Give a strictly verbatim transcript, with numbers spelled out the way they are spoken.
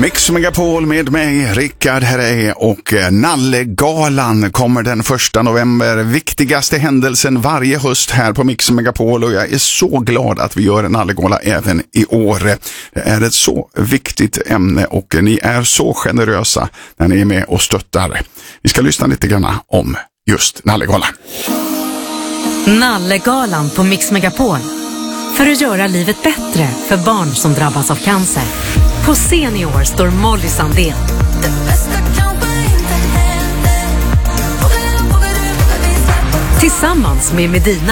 Mix Megapol med mig, Rickard Herrey, och Nallegalan kommer den första november. Viktigaste händelsen varje höst här på Mix Megapol, och jag är så glad att vi gör en Nallegala även i år. Det är ett så viktigt ämne och ni är så generösa när ni är med och stöttar. Vi ska lyssna lite grann om just Nallegalan. Nallegalan på Mix Megapol. För att göra livet bättre för barn som drabbas av cancer. På scen i år står Molly Sandén. Tillsammans med Medina.